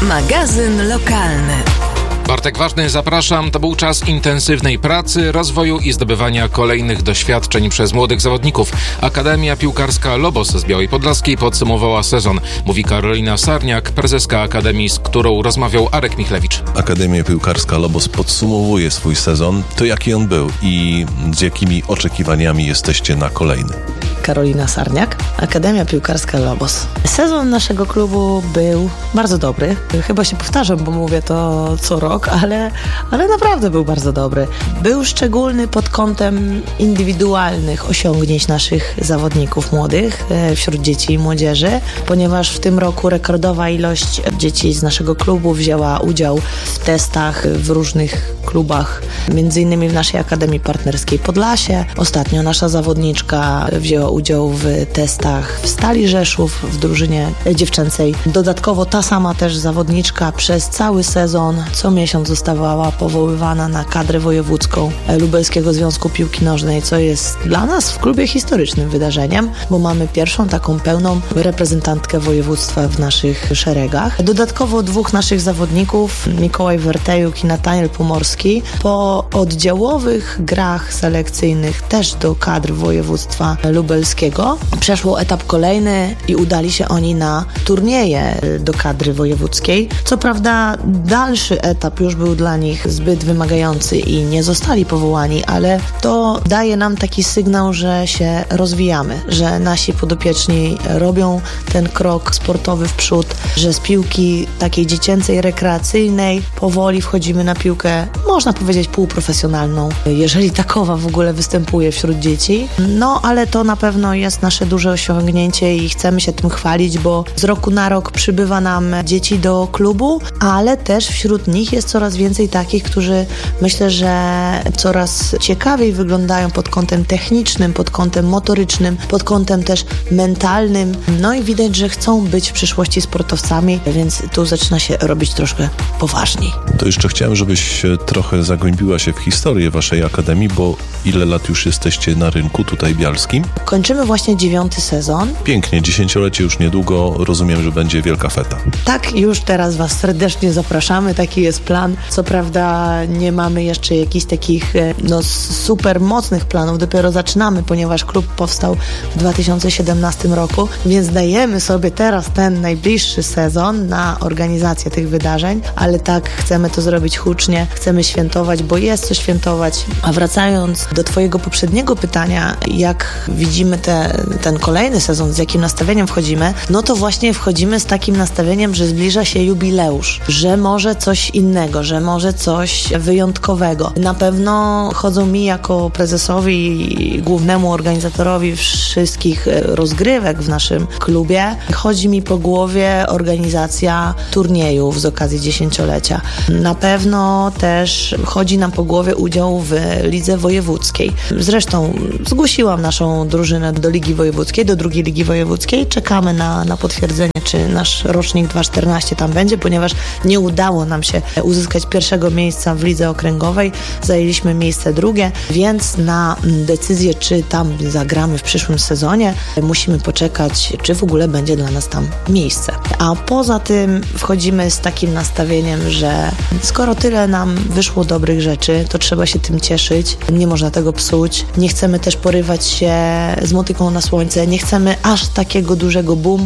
Magazyn lokalny. Bartek Ważny, zapraszam. To był czas intensywnej pracy, rozwoju i zdobywania kolejnych doświadczeń przez młodych zawodników. Akademia Piłkarska Lobos z Białej Podlaskiej podsumowała sezon. Mówi Karolina Sarniak, prezeska Akademii, z którą rozmawiał Arek Michlewicz. Akademia Piłkarska Lobos podsumowuje swój sezon. To jaki on był i z jakimi oczekiwaniami jesteście na kolejny? Karolina Sarniak, Akademia Piłkarska Lobos. Sezon naszego klubu był bardzo dobry. Chyba się powtarzam, bo mówię to co rok, ale naprawdę był bardzo dobry. Był szczególny pod kątem indywidualnych osiągnięć naszych zawodników młodych wśród dzieci i młodzieży, ponieważ w tym roku rekordowa ilość dzieci z naszego klubu wzięła udział w testach w różnych klubach, między innymi w naszej Akademii Partnerskiej Podlasie. Ostatnio nasza zawodniczka wzięła udział w testach w Stali Rzeszów, w drużynie dziewczęcej. Dodatkowo ta sama też zawodniczka przez cały sezon co miesiąc zostawała powoływana na kadrę wojewódzką Lubelskiego Związku Piłki Nożnej, co jest dla nas w klubie historycznym wydarzeniem, bo mamy pierwszą taką pełną reprezentantkę województwa w naszych szeregach. Dodatkowo dwóch naszych zawodników, Mikołaj Wertejuk i Nataniel Pomorski, po oddziałowych grach selekcyjnych też do kadr województwa lubelskiego przeszło etap kolejny i udali się oni na turnieje do kadry wojewódzkiej. Co prawda dalszy etap już był dla nich zbyt wymagający i nie zostali powołani, ale to daje nam taki sygnał, że się rozwijamy, że nasi podopieczni robią ten krok sportowy w przód, że z piłki takiej dziecięcej, rekreacyjnej powoli wchodzimy na piłkę, można powiedzieć półprofesjonalną, jeżeli takowa w ogóle występuje wśród dzieci. No, ale to na pewno jest nasze duże osiągnięcie i chcemy się tym chwalić, bo z roku na rok przybywa nam dzieci do klubu, ale też wśród nich jest coraz więcej takich, którzy myślę, że coraz ciekawiej wyglądają pod kątem technicznym, pod kątem motorycznym, pod kątem też mentalnym. No i widać, że chcą być w przyszłości sportowcami, więc tu zaczyna się robić troszkę poważniej. To jeszcze chciałem, żebyś trochę zagłębiła się w historię waszej akademii, bo ile lat już jesteście na rynku tutaj bialskim? Kończymy właśnie 9. sezon. Pięknie, 10-lecie już niedługo, rozumiem, że będzie wielka feta. Tak, już teraz was serdecznie zapraszamy, taki jest plan. Co prawda nie mamy jeszcze jakichś takich super mocnych planów, dopiero zaczynamy, ponieważ klub powstał w 2017 roku, więc dajemy sobie teraz ten najbliższy sezon na organizację tych wydarzeń, ale tak, chcemy to zrobić hucznie, chcemy świętować, bo jest co świętować. A wracając do twojego poprzedniego pytania, jak widzimy ten kolejny sezon, z jakim nastawieniem wchodzimy, no to właśnie wchodzimy z takim nastawieniem, że zbliża się jubileusz, że może coś innego, że może coś wyjątkowego. Na pewno chodzą mi jako prezesowi i głównemu organizatorowi wszystkich rozgrywek w naszym klubie, chodzi mi po głowie organizacja turniejów z okazji 10-lecia. Na pewno też chodzi nam po głowie udział w lidze wojewódzkiej. Zresztą zgłosiłam naszą drużynę do Ligi Wojewódzkiej, do drugiej Ligi Wojewódzkiej. Czekamy na potwierdzenie, czy nasz rocznik 2.14 tam będzie, ponieważ nie udało nam się uzyskać pierwszego miejsca w lidze okręgowej. Zajęliśmy miejsce drugie, więc na decyzję, czy tam zagramy w przyszłym sezonie, musimy poczekać, czy w ogóle będzie dla nas tam miejsce. A poza tym wchodzimy z takim nastawieniem, że skoro tyle nam wyszło dobrych rzeczy, to trzeba się tym cieszyć. Nie można tego psuć. Nie chcemy też porywać się z motyką na słońce. Nie chcemy aż takiego dużego boom,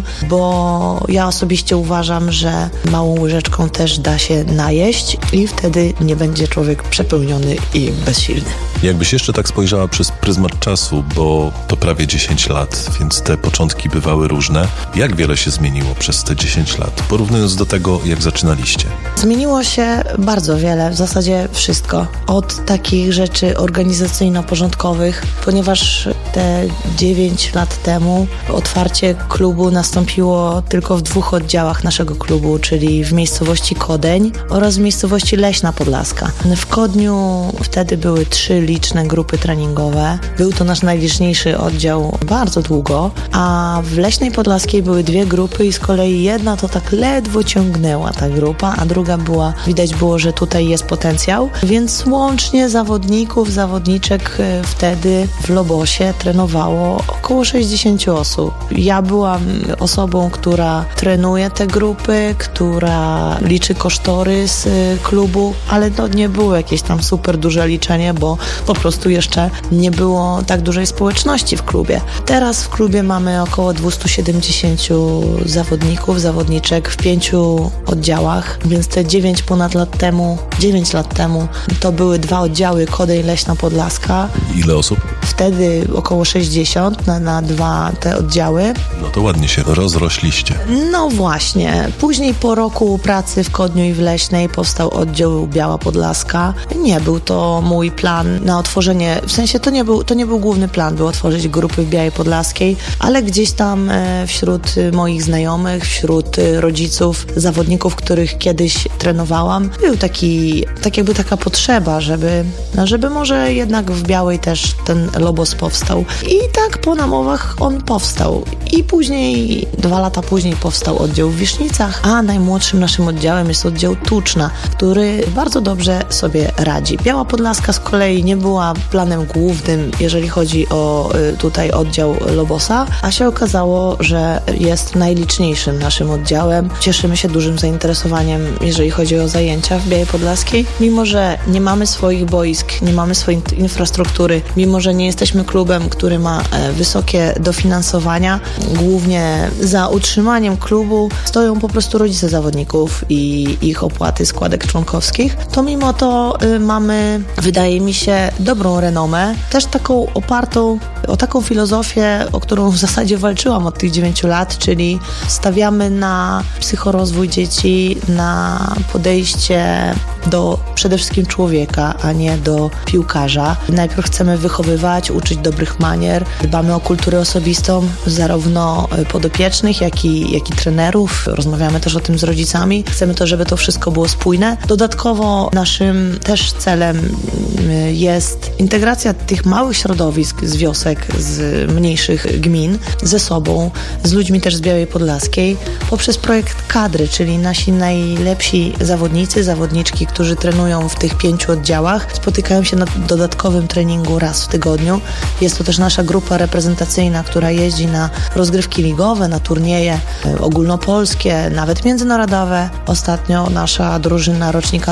bo ja osobiście uważam, że małą łyżeczką też da się najeść i wtedy nie będzie człowiek przepełniony i bezsilny. Jakbyś jeszcze tak spojrzała przez pryzmat czasu, bo to prawie 10 lat, więc te początki bywały różne. Jak wiele się zmieniło przez te 10 lat, porównując do tego, jak zaczynaliście? Zmieniło się bardzo wiele, w zasadzie wszystko. Od takich rzeczy organizacyjno-porządkowych, ponieważ te 9 lat temu otwarcie klubu nastąpiło tylko w 2 oddziałach naszego klubu, czyli w miejscowości Kodeń oraz w miejscowości Leśna Podlaska. W Kodniu wtedy były 3 liczne grupy treningowe. Był to nasz najliczniejszy oddział bardzo długo, a w Leśnej Podlaskiej były 2 grupy i z kolei jedna to tak ledwo ciągnęła ta grupa, a druga widać było, że tutaj jest potencjał, więc łącznie zawodniczek wtedy w Lobosie trenowało około 60 osób. Ja byłam osobą, która trenuje te grupy, która liczy kosztorys klubu, ale to nie było jakieś tam super duże liczenie, bo po prostu jeszcze nie było tak dużej społeczności w klubie. Teraz w klubie mamy około 270 zawodników, zawodniczek w 5 oddziałach, więc te 9 lat temu to były 2 oddziały Kodej Leśna Podlaska. Ile osób? Wtedy około 60 na 2 te oddziały. No to ładnie się rozrośliście. No właśnie. Później po roku pracy w Kodniu i w Leśnej powstał oddział Biała Podlaska. Nie był to mój plan na otworzenie, w sensie to nie był główny plan, by otworzyć grupy w Białej Podlaskiej, ale gdzieś tam wśród moich znajomych, wśród rodziców, zawodników, których kiedyś trenowałam, był taka potrzeba, żeby może jednak w Białej też ten Lobos powstał. I tak po namowach on powstał. I później, 2 lata później powstał oddział w Wisznicach, a najmłodszym naszym oddziałem jest oddział Tuczna, który bardzo dobrze sobie radzi. Biała Podlaska z kolei nie była planem głównym, jeżeli chodzi o tutaj oddział Lobosa, a się okazało, że jest najliczniejszym naszym oddziałem. Cieszymy się dużym zainteresowaniem, jeżeli chodzi o zajęcia w Białej Podlaskiej. Mimo że nie mamy swoich boisk, nie mamy swojej infrastruktury, mimo że nie jesteśmy klubem, który ma wysokie dofinansowania, głównie za utrzymaniem klubu stoją po prostu rodzice zawodników i ich opłaty składek członkowskich, to mimo to mamy, wydaje mi się, dobrą renomę, też taką opartą o taką filozofię, o którą w zasadzie walczyłam od tych 9 lat, czyli stawiamy na psychorozwój dzieci, na podejście do przede wszystkim człowieka, a nie do piłkarza. Najpierw chcemy wychowywać, uczyć dobrych manier, dbamy o kulturę osobistą, zarówno podopiecznych, jak i trenerów. Rozmawiamy też o tym z rodzicami. Chcemy to, żeby to wszystko było spójne. Dodatkowo naszym też celem jest integracja tych małych środowisk z wiosek, z mniejszych gmin ze sobą, z ludźmi też z Białej Podlaskiej, poprzez projekt kadry, czyli nasi najlepsi zawodnicy, zawodniczki, którzy trenują w tych 5 oddziałach, spotykają się na dodatkowym treningu raz w tygodniu. Jest to też nasza grupa reprezentacyjna, która jeździ na rozgrywki ligowe, na turnieje ogólnopolskie, nawet międzynarodowe. Ostatnio nasza drużyna rocznika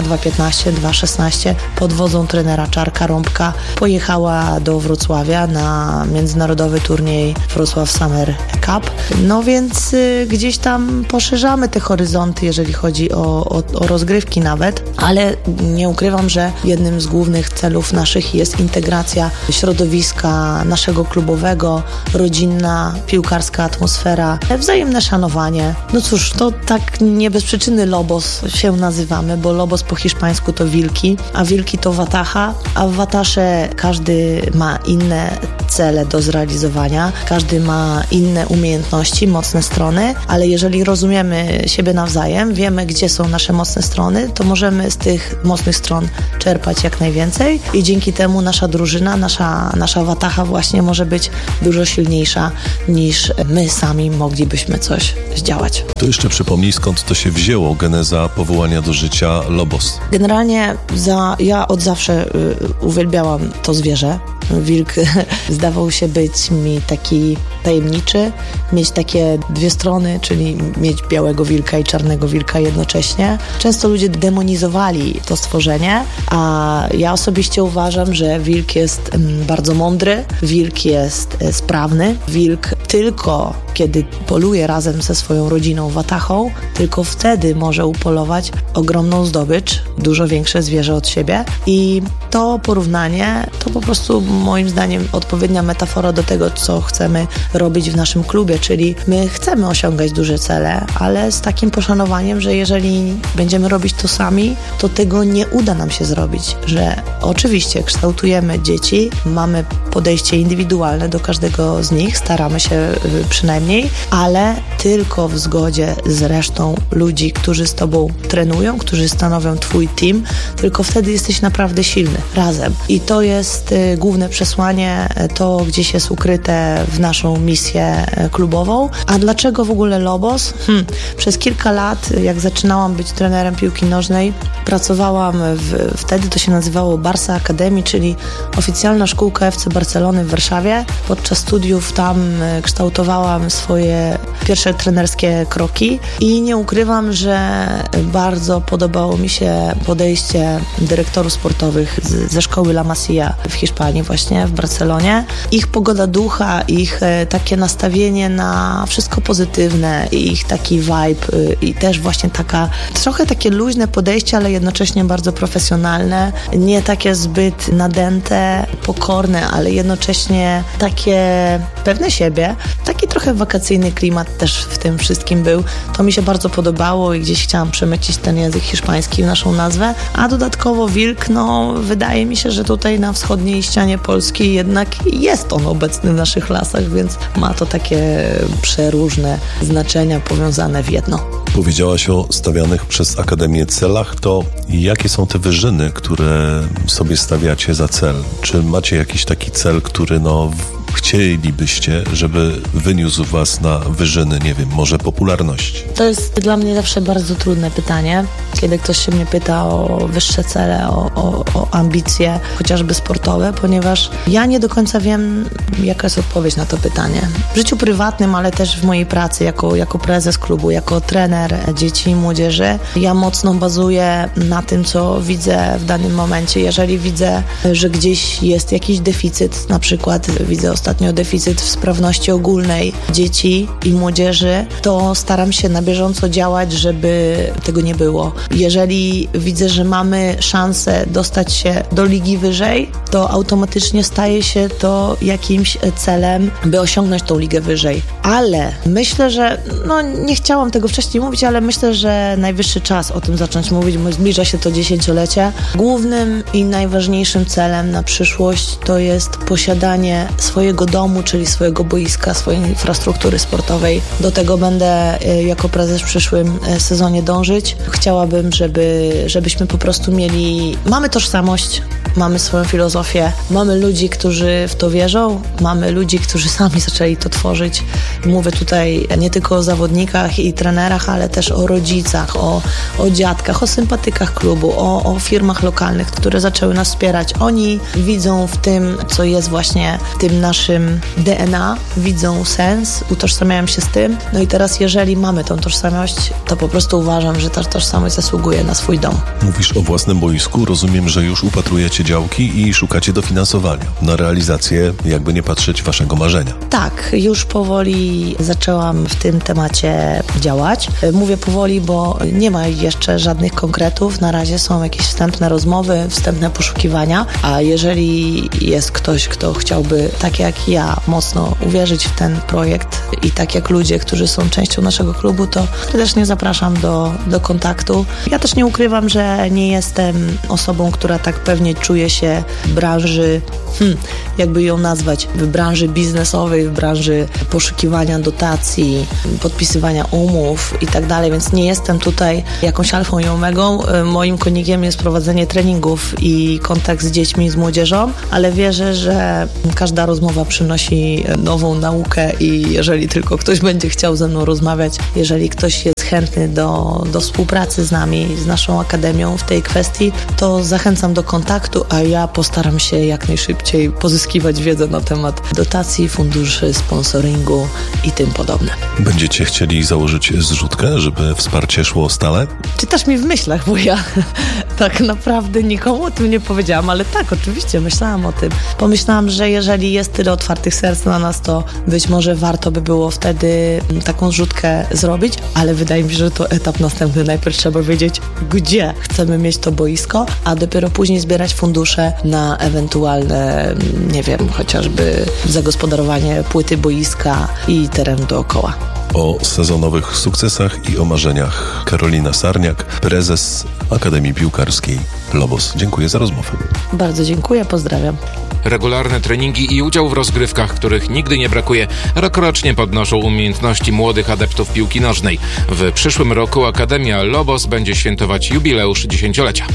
2015-2016 pod wodzą trenera Czarka Rąbka pojechała do Wrocławia na międzynarodowy turniej Wrocław Summer Cup. No więc gdzieś tam poszerzamy te horyzonty, jeżeli chodzi o rozgrywki nawet, ale nie ukrywam, że jednym z głównych celów naszych jest integracja środowiska naszego klubowego, rodzinna, piłkarska atmosfera, wzajemne szanowanie. No cóż, to tak nie bez przyczyny Lobos się nazywamy, bo Lobos po hiszpańsku to wilki, a wilki to wataha, a w watasze każdy ma inne cele do zrealizowania, każdy ma inne umiejętności, mocne strony, ale jeżeli rozumiemy siebie nawzajem, wiemy, gdzie są nasze mocne strony, to możemy z tych mocnych stron czerpać jak najwięcej i dzięki temu nasza drużyna, nasza wataha właśnie może być dużo silniejsza niż my sami moglibyśmy coś zdziałać. To jeszcze przypomnij, skąd to się wzięło, geneza powołania do życia Lobos. Generalnie ja od zawsze uwielbiałam to zwierzę. Wilk zdawał się być mi taki tajemniczy, mieć takie 2 strony, czyli mieć białego wilka i czarnego wilka jednocześnie. Często ludzie demonizowali to stworzenie, a ja osobiście uważam, że wilk jest bardzo mądry, wilk jest sprawny, wilk tylko kiedy poluje razem ze swoją rodziną watachą, tylko wtedy może upolować ogromną zdobycz, dużo większe zwierzę od siebie i to porównanie to po prostu moim zdaniem odpowiednia metafora do tego, co chcemy robić w naszym klubie, czyli my chcemy osiągać duże cele, ale z takim poszanowaniem, że jeżeli będziemy robić to sami, to tego nie uda nam się zrobić, że oczywiście kształtujemy dzieci, mamy podejście indywidualne do każdego z nich, staramy się przynajmniej przyjemniej, ale tylko w zgodzie z resztą ludzi, którzy z tobą trenują, którzy stanowią twój team, tylko wtedy jesteś naprawdę silny, razem. I to jest główne przesłanie, to gdzieś jest ukryte w naszą misję klubową. A dlaczego w ogóle Lobos? Przez kilka lat, jak zaczynałam być trenerem piłki nożnej, pracowałam wtedy to się nazywało Barca Academy, czyli oficjalna szkółka FC Barcelony w Warszawie. Podczas studiów tam kształtowałam swoje pierwsze trenerskie kroki i nie ukrywam, że bardzo podobało mi się podejście dyrektorów sportowych ze szkoły La Masia w Hiszpanii, właśnie w Barcelonie. Ich pogoda ducha, ich takie nastawienie na wszystko pozytywne, ich taki vibe i też właśnie trochę takie luźne podejście, ale jednocześnie bardzo profesjonalne, nie takie zbyt nadęte, pokorne, ale jednocześnie takie pewne siebie. Taki trochę wakacyjny klimat też w tym wszystkim był. To mi się bardzo podobało i gdzieś chciałam przemycić ten język hiszpański w naszą nazwę, a dodatkowo Wilk, wydaje mi się, że tutaj na wschodniej ścianie Polski jednak jest on obecny w naszych lasach, więc ma to takie przeróżne znaczenia powiązane w jedno. Powiedziałaś o stawianych przez Akademię celach, to jakie są te wyżyny, które sobie stawiacie za cel? Czy macie jakiś taki cel, który chcielibyście, żeby wyniósł was na wyżyny, nie wiem, może popularności? To jest dla mnie zawsze bardzo trudne pytanie, kiedy ktoś się mnie pyta o wyższe cele, o ambicje, chociażby sportowe, ponieważ ja nie do końca wiem, jaka jest odpowiedź na to pytanie. W życiu prywatnym, ale też w mojej pracy jako prezes klubu, jako trener dzieci i młodzieży, ja mocno bazuję na tym, co widzę w danym momencie. Jeżeli widzę, że gdzieś jest jakiś deficyt, na przykład widzę ostatnio deficyt w sprawności ogólnej dzieci i młodzieży, to staram się na bieżąco działać, żeby tego nie było. Jeżeli widzę, że mamy szansę dostać się do ligi wyżej, to automatycznie staje się to jakimś celem, by osiągnąć tą ligę wyżej. Ale myślę, że nie chciałam tego wcześniej mówić, ale myślę, że najwyższy czas o tym zacząć mówić, bo zbliża się to 10-lecie. Głównym i najważniejszym celem na przyszłość to jest posiadanie swojego domu, czyli swojego boiska, swojej infrastruktury sportowej. Do tego będę jako prezes w przyszłym sezonie dążyć. Chciałabym, żebyśmy po prostu mamy tożsamość, mamy swoją filozofię, mamy ludzi, którzy w to wierzą, mamy ludzi, którzy sami zaczęli to tworzyć. Mówię tutaj nie tylko o zawodnikach i trenerach, ale też o rodzicach, o dziadkach, o sympatykach klubu, o firmach lokalnych, które zaczęły nas wspierać. Oni widzą w tym, co jest właśnie tym naszym DNA, widzą sens, utożsamiają się z tym. No i teraz, jeżeli mamy tą tożsamość, to po prostu uważam, że ta tożsamość zasługuje na swój dom. Mówisz o własnym boisku. Rozumiem, że już upatrujecie działki i szukacie dofinansowania na realizację, jakby nie patrzeć, waszego marzenia. Tak, już powoli zaczęłam w tym temacie działać. Mówię powoli, bo nie ma jeszcze żadnych konkretów. Na razie są jakieś wstępne rozmowy, wstępne poszukiwania, a jeżeli jest ktoś, kto chciałby, tak jak ja, mocno uwierzyć w ten projekt i tak jak ludzie, którzy są częścią naszego klubu, to serdecznie zapraszam do kontaktu. Ja też nie ukrywam, że nie jestem osobą, która tak pewnie czuje się w branży, jakby ją nazwać, w branży biznesowej, w branży poszukiwania dotacji, podpisywania umów i tak dalej, więc nie jestem tutaj jakąś alfą i omegą. Moim konikiem jest prowadzenie treningów i kontakt z dziećmi, z młodzieżą, ale wierzę, że każda rozmowa przynosi nową naukę i jeżeli tylko ktoś będzie chciał ze mną rozmawiać, jeżeli ktoś jest chętny do współpracy z nami, z naszą akademią w tej kwestii, to zachęcam do kontaktu, a ja postaram się jak najszybciej pozyskiwać wiedzę na temat dotacji, funduszy, sponsoringu i tym podobne. Będziecie chcieli założyć zrzutkę, żeby wsparcie szło stale? Czytasz mi w myślach, bo ja tak naprawdę nikomu o tym nie powiedziałam, ale tak, oczywiście myślałam o tym. Pomyślałam, że jeżeli jest tyle otwartych serc na nas, to być może warto by było wtedy taką zrzutkę zrobić, ale wydaje mi się, że to etap następny. Najpierw trzeba wiedzieć, gdzie chcemy mieć to boisko, a dopiero później zbierać fundusze na ewentualne, nie wiem, chociażby zagospodarowanie płyty boiska i terenu dookoła. O sezonowych sukcesach i o marzeniach. Karolina Sarniak, prezes Akademii Piłkarskiej Lobos. Dziękuję za rozmowę. Bardzo dziękuję, pozdrawiam. Regularne treningi i udział w rozgrywkach, których nigdy nie brakuje, rokrocznie podnoszą umiejętności młodych adeptów piłki nożnej. W przyszłym roku Akademia Lobos będzie świętować jubileusz 10-lecia.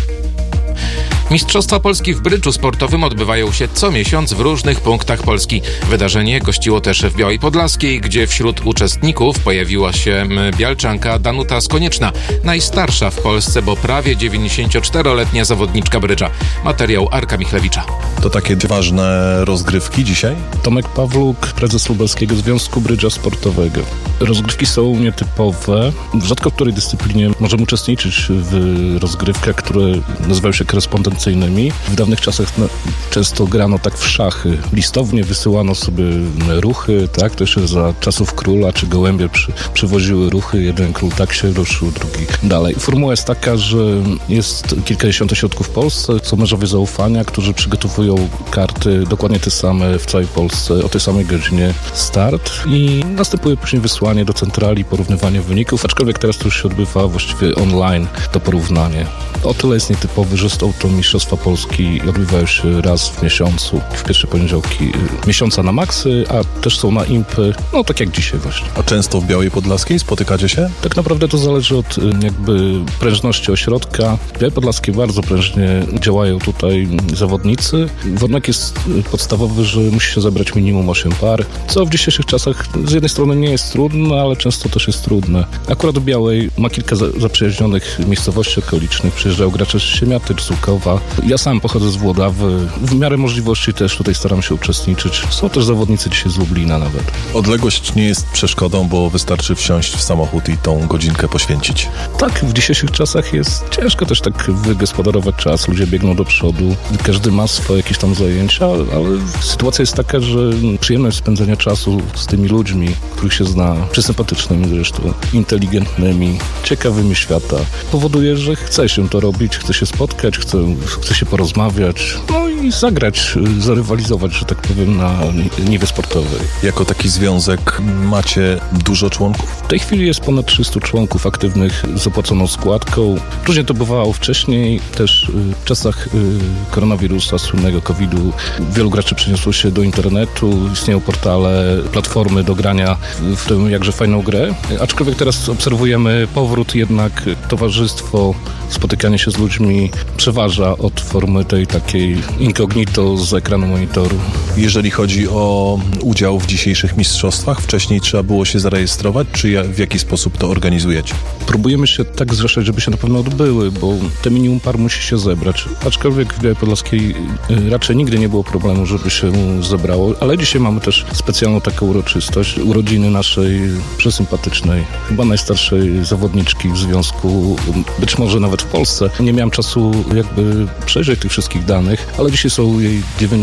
Mistrzostwa Polski w brydżu sportowym odbywają się co miesiąc w różnych punktach Polski. Wydarzenie gościło też w Białej Podlaskiej, gdzie wśród uczestników pojawiła się bialczanka Danuta Skonieczna, najstarsza w Polsce, bo prawie 94-letnia zawodniczka brydża. Materiał Arka Michlewicza. To takie ważne rozgrywki dzisiaj? Tomek Pawluk, prezes Lubelskiego Związku Brydża Sportowego. Rozgrywki są nietypowe. Rzadko w której dyscyplinie możemy uczestniczyć w rozgrywkach, które nazywają się korespondencyjnymi. W dawnych czasach często grano tak w szachy. Listownie wysyłano sobie ruchy, tak? To jeszcze za czasów króla, czy gołębie przywoziły ruchy. Jeden król tak się ruszył, drugi dalej. Formuła jest taka, że jest kilkadziesiąt ośrodków w Polsce, są mężowie zaufania, którzy przygotowują karty dokładnie te same w całej Polsce, o tej samej godzinie start i następuje później wysłanie do centrali, porównywanie wyników, aczkolwiek teraz to już się odbywa właściwie online to porównanie. O tyle jest nietypowy, że są to Mistrzostwa Polski i odbywają się raz w miesiącu, w pierwsze poniedziałki miesiąca na maksy, a też są na impy, no tak jak dzisiaj właśnie. A często w Białej Podlaskiej spotykacie się? Tak naprawdę to zależy od jakby prężności ośrodka. W Białej Podlaskiej bardzo prężnie działają tutaj zawodnicy. Warunek jest podstawowy, że musi się zebrać minimum 8 par, co w dzisiejszych czasach z jednej strony nie jest trudne, ale często też jest trudne. Akurat do Białej ma kilka zaprzyjaźnionych miejscowości okolicznych. Przyjeżdżają gracze z Siemiatycz, Sukowa. Ja sam pochodzę z Włodawy. W miarę możliwości też tutaj staram się uczestniczyć. Są też zawodnicy dzisiaj z Lublina nawet. Odległość nie jest przeszkodą, bo wystarczy wsiąść w samochód i tą godzinkę poświęcić. Tak, w dzisiejszych czasach jest ciężko też tak wygospodarować czas. Ludzie biegną do przodu. Każdy ma swoje jakieś tam zajęcia, ale sytuacja jest taka, że przyjemność spędzenia czasu z tymi ludźmi, których się zna, przysympatycznymi zresztą, inteligentnymi, ciekawymi świata, powoduje, że chce się to robić, chce się spotkać, chce się porozmawiać, no i zagrać, zarywalizować, że tak powiem, na niwie sportowej. Jako taki związek macie dużo członków? W tej chwili jest ponad 300 członków aktywnych z opłaconą składką. Różnie to bywało wcześniej, też w czasach koronawirusa, słynnego COVID-u, wielu graczy przeniosło się do internetu, istnieją portale, platformy do grania w tę jakże fajną grę, aczkolwiek teraz obserwujemy powrót, jednak towarzystwo, spotykanie się z ludźmi przeważa od formy tej takiej incognito z ekranu monitoru. Jeżeli chodzi o udział w dzisiejszych mistrzostwach, wcześniej trzeba było się zarejestrować, czy w jaki sposób to organizujecie? Próbujemy się tak zrzeszać, żeby się na pewno odbyły, bo te minimum par musi się zebrać. Aczkolwiek w Białej Podlaskiej raczej nigdy nie było problemu, żeby się zebrało, ale dzisiaj mamy też specjalną taką uroczystość, urodziny naszej przesympatycznej, chyba najstarszej zawodniczki w związku, być może nawet w Polsce. Nie miałem czasu jakby przejrzeć tych wszystkich danych, ale dzisiaj są jej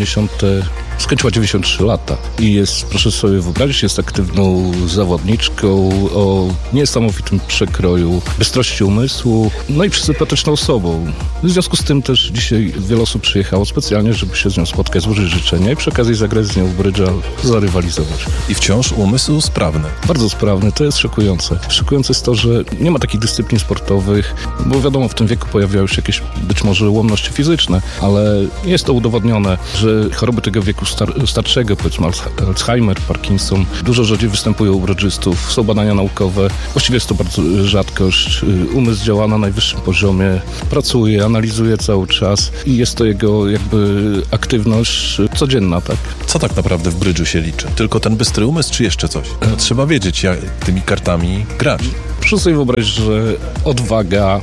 skończyła 93 lata i jest, proszę sobie wyobrazić, jest aktywną zawodniczką o niesamowitym przekroju, bystrości umysłu, no i sympatyczną osobą. W związku z tym też dzisiaj wiele osób przyjechało specjalnie, żeby się z nią spotkać, złożyć życzenia i przy okazji zagrać z nią w brydża, zarywalizować. I wciąż umysł sprawny. Bardzo sprawny, to jest szokujące. Szokujące jest to, że nie ma takich dyscyplin sportowych, bo wiadomo, w tym wieku pojawiają się jakieś być może ułomności fizyczne, ale jest to udowodnione, że choroby tego wieku starszego, powiedzmy Alzheimer, Parkinson, dużo rzadziej występują u brydżystów, są badania naukowe, właściwie jest to bardzo rzadkość. Umysł działa na najwyższym poziomie, pracuje, analizuje cały czas i jest to jego jakby aktywność codzienna, tak? Co tak naprawdę w brydżu się liczy? Tylko ten bystry umysł, czy jeszcze coś? No, trzeba wiedzieć, jak tymi kartami grać. Proszę sobie wyobrazić, że odwaga,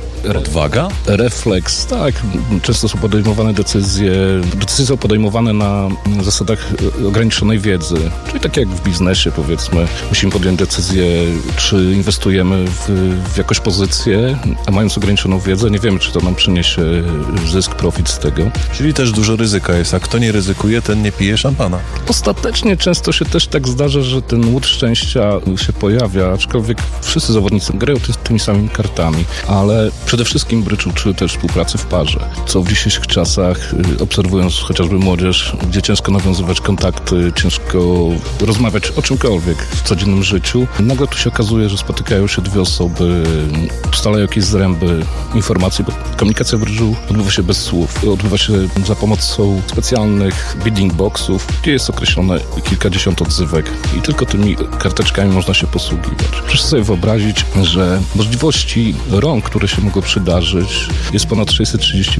refleks, tak, często są podejmowane decyzje są podejmowane na zasadach ograniczonej wiedzy, czyli tak jak w biznesie, powiedzmy, musimy podjąć decyzję, czy inwestujemy w jakąś pozycję, a mając ograniczoną wiedzę, nie wiemy, czy to nam przyniesie zysk, profit z tego. Czyli też dużo ryzyka jest, a kto nie ryzykuje, ten nie pije szampana. Ostatecznie często się też tak zdarza, że ten łód szczęścia się pojawia, aczkolwiek wszyscy zawodnicy grają tymi samymi kartami, ale przede wszystkim brydż uczy też współpracy w parze, co w dzisiejszych czasach, obserwując chociażby młodzież, gdzie ciężko nawiązywać kontakty, ciężko rozmawiać o czymkolwiek w codziennym życiu, nagle tu się okazuje, że spotykają się dwie osoby, ustalają jakieś zręby informacji, bo komunikacja w brydżu odbywa się bez słów, odbywa się za pomocą specjalnych bidding boxów, gdzie jest określone kilkadziesiąt odzywek i tylko tymi karteczkami można się posługiwać. Proszę sobie wyobrazić, że możliwości rąk, które się mogą przydarzyć, jest ponad 630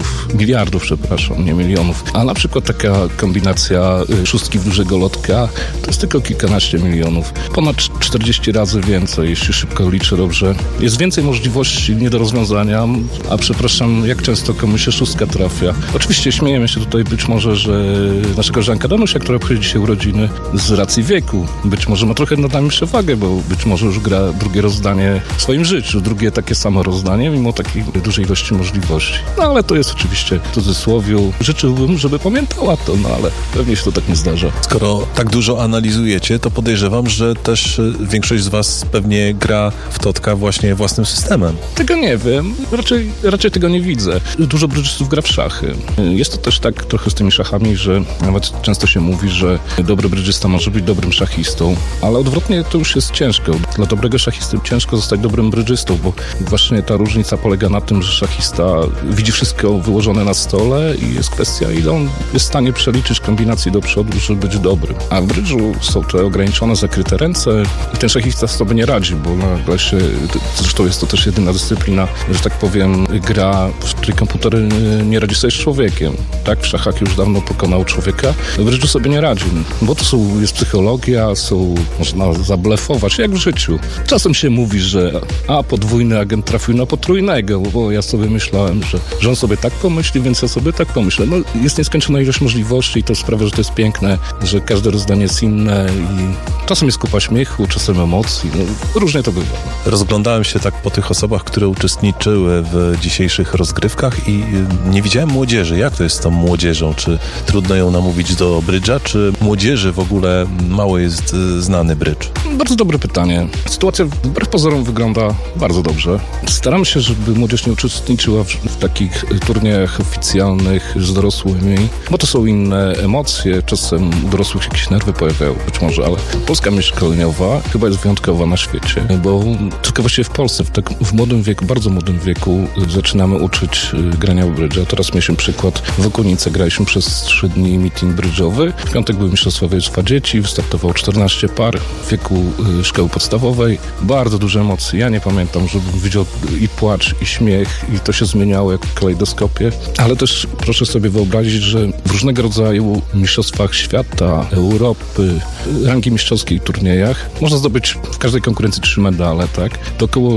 nie milionów. A na przykład taka kombinacja szóstki w dużego lotka to jest tylko kilkanaście milionów. Ponad 40 razy więcej, jeśli szybko liczę dobrze. Jest więcej możliwości nie do rozwiązania, a przepraszam, jak często komuś się szóstka trafia. Oczywiście śmiejemy się tutaj być może, że nasza koleżanka Danusia, która obchodzi dzisiaj urodziny, z racji wieku, być może ma trochę nad nami przewagę, bo być może już gra drugie rozdanie w swoim życiu, drugie takie samo rozdanie, mimo takiej dużej ilości możliwości. No ale to jest oczywiście w cudzysłowiu. Życzyłbym, żeby pamiętała to, no ale pewnie się to tak nie zdarza. Skoro tak dużo analizujecie, to podejrzewam, że też większość z was pewnie gra w Totka właśnie własnym systemem. Tego nie wiem. Raczej tego nie widzę. Dużo brydżystów gra w szachy. Jest to też tak trochę z tymi szachami, że nawet często się mówi, że dobry brydżysta może być dobrym szachistą, ale odwrotnie to już jest ciężko. Dla dobrego szachisty ciężko zostać dobrym brydżystą, bo właśnie ta różnica polega na tym, że szachista widzi wszystko wyłożone na stole i jest kwestia, ile on jest w stanie przeliczyć kombinacji do przodu, żeby być dobrym. A w brydżu są te ograniczone, zakryte ręce i ten szachista sobie nie radzi, bo nagle się, zresztą jest to też jedyna dyscyplina, że tak powiem, gra, w której komputer nie radzi sobie z człowiekiem. Tak, w szachach już dawno pokonał człowieka. W brydżu sobie nie radzi, bo to jest psychologia, można zablefować, jak w życiu. Czasem się mówi, że podwójny agent trafił na potrójnego, bo ja sobie myślałem, że on sobie tak pomyśli, więc ja sobie tak pomyślę. No, jest nieskończona ilość możliwości i to sprawia, że to jest piękne, że każde rozdanie jest inne i czasem jest kupa śmiechu, czasem emocji. No, różnie to bywa. Rozglądałem się tak po tych osobach, które uczestniczyły w dzisiejszych rozgrywkach i nie widziałem młodzieży. Jak to jest z tą młodzieżą? Czy trudno ją namówić do brydża, czy młodzieży w ogóle mało jest znany brydż? Bardzo dobre pytanie. Sytuacja wbrew pozorom wygląda bardzo dobrze. Staram się, żeby młodzież nie uczestniczyła w takich turniejach oficjalnych z dorosłymi, bo to są inne emocje. Czasem u dorosłych się jakieś nerwy pojawiają, być może, ale polska myśl szkoleniowa chyba jest wyjątkowa na świecie, bo tylko właściwie w Polsce w młodym wieku, bardzo młodym wieku zaczynamy uczyć grania w brydża. Teraz mieliśmy przykład w Okunice, graliśmy przez 3 dni meeting brydżowy. W piątek były mistrzostwa województwa dzieci, wystartowało 14 par w wieku szkoły podstawowej. Bardzo duże emocje. Ja nie pamiętam, żebym widział i płacz, i śmiech, i to się zmieniało jak w kalejdoskopie. Ale też proszę sobie wyobrazić, że w różnego rodzaju mistrzostwach świata, Europy, rangi mistrzowskiej turniejach można zdobyć w każdej konkurencji 3 medale, tak? To około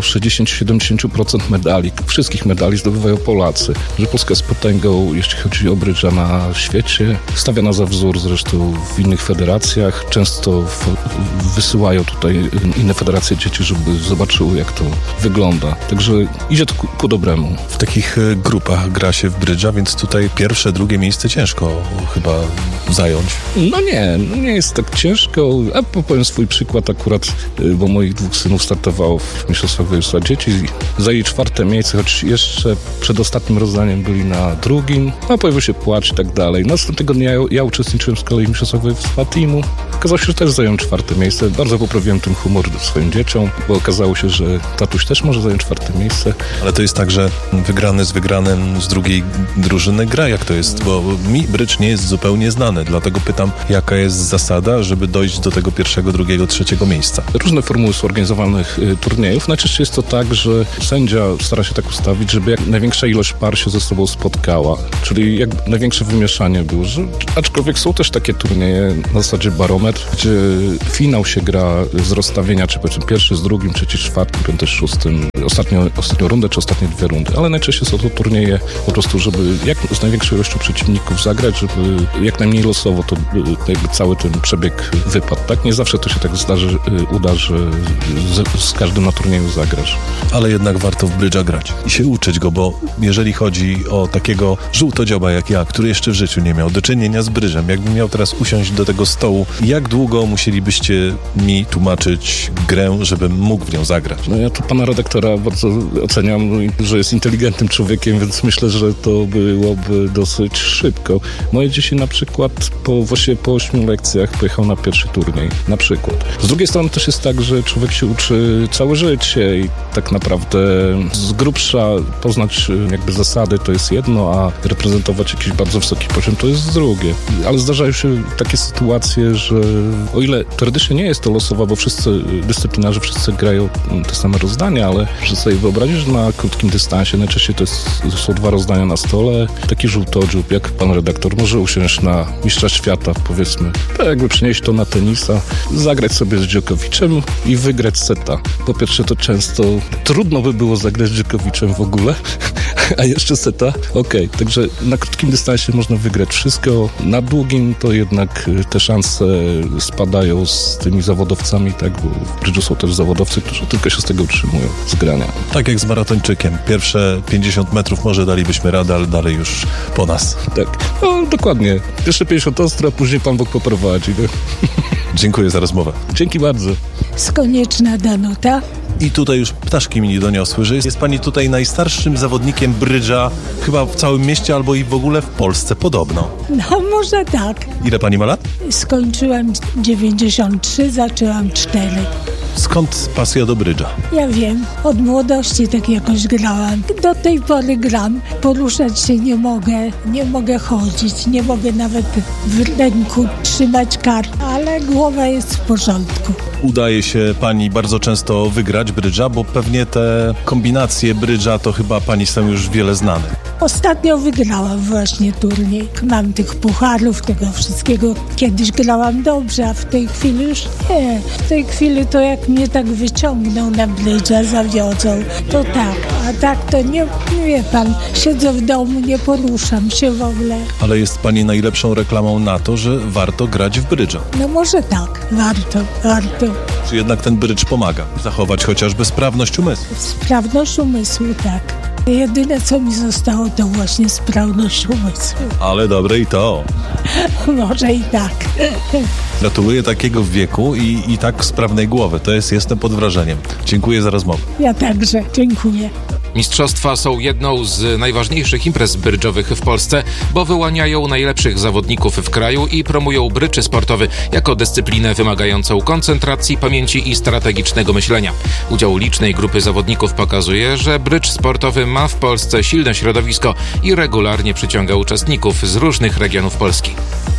60-70% medali, wszystkich medali zdobywają Polacy. Że Polska jest potęgą, jeśli chodzi o brydża na świecie, stawiana za wzór zresztą w innych federacjach. Często wysyłają tutaj inne federacje dzieci, żeby zobaczyły, jak to wygląda. Także idzie to ku dobremu. W takich grupach gra się w brydża, więc tutaj pierwsze, drugie miejsce ciężko chyba zająć. No nie jest tak ciężko. A powiem swój przykład akurat, bo moich 2 synów startowało w mistrzostwach województwa dzieci. Zajęli 4. miejsce, choć jeszcze przed ostatnim rozdaniem byli na 2. No pojawił się płacz i tak dalej. Następnego dnia ja uczestniczyłem z kolei w mistrzostwach województwa teamu. Okazało się, że też zająłem 4. miejsce. Bardzo poprawiłem ten humor swoim dzieciom, bo okazało się, że tatuś też może zająć 4. miejsce. Ale to jest tak, że wygrany z wygranym z drugiej drużyny gra, jak to jest? Bo mi brydż nie jest zupełnie znany, dlatego pytam, jaka jest zasada, żeby dojść do tego 1., 2., 3. miejsca. Różne formuły są organizowanych turniejów. Najczęściej jest to tak, że sędzia stara się tak ustawić, żeby jak największa ilość par się ze sobą spotkała. Czyli jak największe wymieszanie było. Aczkolwiek są też takie turnieje na zasadzie barometr, gdzie finał się gra z rozstawienia, czy powiedzmy 1. z 2., 3., 4., 5., 6., ostatnią rundę, czy ostatnie 2 rundy. Ale najczęściej są to turnieje po prostu, żeby jak z największą ilością przeciwników zagrać, żeby jak najmniej losowo to jakby cały ten przebieg wypadł. Tak? Nie zawsze to się tak uda, że z każdym na turnieju zagrasz. Ale jednak warto w brydża grać i się uczyć go, bo jeżeli chodzi o takiego żółtodzioba jak ja, który jeszcze w życiu nie miał do czynienia z brydżem, jakbym miał teraz usiąść do tego stołu, jak długo musielibyście mi tłumaczyć grę, żebym mógł w nią zagrać? No ja tu pana redaktora bardzo oceniam, że jest inteligentnym człowiekiem, więc myślę, że to byłoby dosyć szybko. Moje dzieci na przykład po 8 lekcjach pojechał na pierwszy turniej, na przykład. Z drugiej strony też jest tak, że człowiek się uczy całe życie i tak naprawdę z grubsza poznać jakby zasady to jest jedno, a reprezentować jakiś bardzo wysoki poziom to jest drugie. Ale zdarzają się takie sytuacje, że o ile teoretycznie nie jest to losowa, bo wszyscy dyscyplinarze, wszyscy grają te same rozdania, ale muszę sobie wyobrazić, że na krótkim dystansie najczęściej to są 2 rozdania na stole. Taki żółtodziób, jak pan redaktor, może usiąść na mistrza świata, powiedzmy, tak jakby przenieść to na tenisa, zagrać sobie z Djokoviczem i wygrać seta. Po pierwsze, to często trudno by było zagrać z Djokoviczem w ogóle, a jeszcze seta. Okej, także na krótkim dystansie można wygrać wszystko. Na długim to jednak te szanse spadają z tymi zawodowcami, tak, bo w brydżu są też zawodowcy, którzy tylko się z tego utrzymują, z grania. Tak jak z maratończykiem. Pierwsze 50 metrów może dalibyśmy radę, ale dalej już po nas. Tak, no dokładnie. Pierwsze 50 ostro, a później Pan Bóg poprowadzi. No. Dziękuję za rozmowę. Dzięki bardzo. Z Konieczna Danuta. I tutaj już ptaszki mi doniosły, że jest pani tutaj najstarszym zawodnikiem brydża chyba w całym mieście albo i w ogóle w Polsce podobno. No może tak. Ile pani ma lat? Skończyłam 93, zaczęłam 4. Skąd pasja do brydża? Ja wiem, od młodości tak jakoś grałam. Do tej pory gram. Poruszać się nie mogę chodzić, nie mogę nawet w ręku trzymać kart, ale głowa jest w porządku. Udaje się pani bardzo często wygrać brydża, bo pewnie te kombinacje brydża to chyba pani są już wiele znane. Ostatnio wygrałam właśnie turniej. Mam tych pucharów, tego wszystkiego. Kiedyś grałam dobrze, a w tej chwili już nie. W tej chwili to jak mnie tak wyciągną na brydża, zawiodzą, to tak. A tak to nie wie pan, siedzę w domu, nie poruszam się w ogóle. Ale jest pani najlepszą reklamą na to, że warto grać w brydża. No może tak, warto. Czy jednak ten brydż pomaga zachować chociażby sprawność umysłu? Sprawność umysłu, tak. Jedyne, co mi zostało, to właśnie sprawność umysłu. Ale dobre i to. Może i tak. Gratuluję takiego wieku i tak sprawnej głowy. Jestem pod wrażeniem. Dziękuję za rozmowę. Ja także. Dziękuję. Mistrzostwa są jedną z najważniejszych imprez brydżowych w Polsce, bo wyłaniają najlepszych zawodników w kraju i promują brydż sportowy jako dyscyplinę wymagającą koncentracji, pamięci i strategicznego myślenia. Udział licznej grupy zawodników pokazuje, że brydż sportowy ma w Polsce silne środowisko i regularnie przyciąga uczestników z różnych regionów Polski.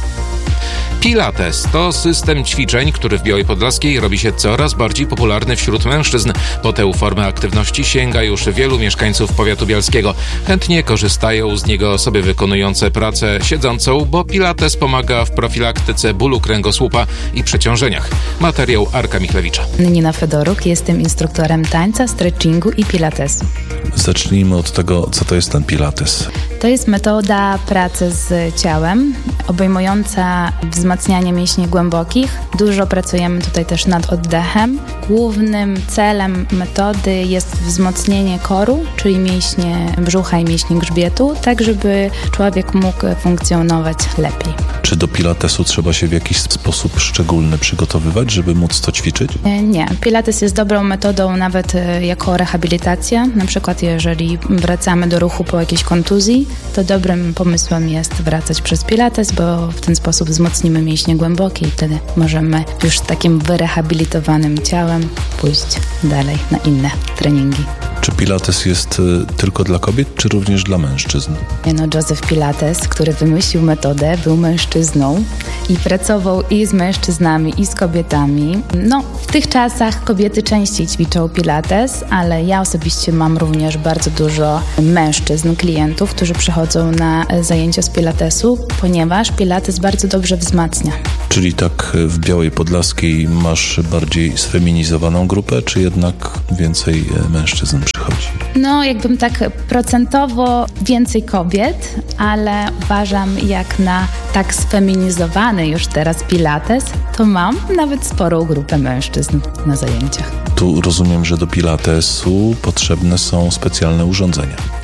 Pilates to system ćwiczeń, który w Białej Podlaskiej robi się coraz bardziej popularny wśród mężczyzn. Po tę formę aktywności sięga już wielu mieszkańców powiatu bialskiego. Chętnie korzystają z niego osoby wykonujące pracę siedzącą, bo Pilates pomaga w profilaktyce bólu kręgosłupa i przeciążeniach. Materiał Arka Michlewicza. Nina Fedoruk, jestem instruktorem tańca, stretchingu i pilatesu. Zacznijmy od tego, co to jest ten Pilates. To jest metoda pracy z ciałem, obejmująca wzmacnianie mięśni głębokich. Dużo pracujemy tutaj też nad oddechem. Głównym celem metody jest wzmocnienie koru, czyli mięśnie brzucha i mięśni grzbietu, tak żeby człowiek mógł funkcjonować lepiej. Czy do Pilatesu trzeba się w jakiś sposób szczególny przygotowywać, żeby móc to ćwiczyć? Nie. Pilates jest dobrą metodą nawet jako rehabilitacja. Na przykład jeżeli wracamy do ruchu po jakiejś kontuzji, to dobrym pomysłem jest wracać przez Pilates, bo w ten sposób wzmocnimy mięśnie głębokie i wtedy możemy już z takim wyrehabilitowanym ciałem pójść dalej na inne treningi. Czy Pilates jest tylko dla kobiet, czy również dla mężczyzn? Joseph Pilates, który wymyślił metodę, był mężczyzną i pracował i z mężczyznami, i z kobietami. W tych czasach kobiety częściej ćwiczą Pilates, ale ja osobiście mam również bardzo dużo mężczyzn, klientów, którzy przychodzą na zajęcia z Pilatesu, ponieważ Pilates bardzo dobrze wzmacnia. Czyli tak w Białej Podlaskiej masz bardziej sfeminizowaną grupę, czy jednak więcej mężczyzn przychodzi? Jakbym tak procentowo więcej kobiet, ale uważam, jak na tak sfeminizowany już teraz Pilates, to mam nawet sporą grupę mężczyzn na zajęciach. Tu rozumiem, że do Pilatesu potrzebne są specjalne urządzenia.